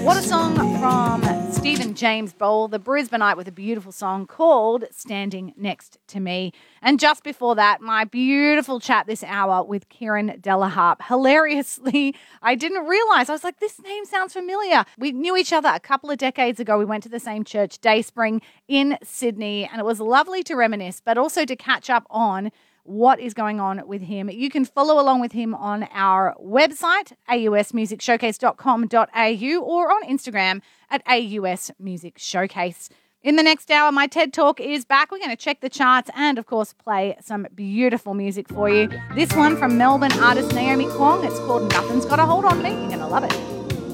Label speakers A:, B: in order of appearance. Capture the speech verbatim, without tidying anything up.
A: What a song from Stephen James Bowl, the Brisbaneite, with a beautiful song called Standing Next to Me. And just before that, my beautiful chat this hour with Kieran Delaharp. Hilariously, I didn't realise. I was like, this name sounds familiar. We knew each other a couple of decades ago. We went to the same church, Dayspring, in Sydney, and it was lovely to reminisce, but also to catch up on what is going on with him. You can follow along with him on our website, a u s music showcase dot com dot a u, or on Instagram at A U S Music Showcase. In the next hour, my TED Talk is back. We're going to check the charts and, of course, play some beautiful music for you. This one from Melbourne artist Naomi Kwong. It's called Nothing's Got a Hold on Me. You're going to love it.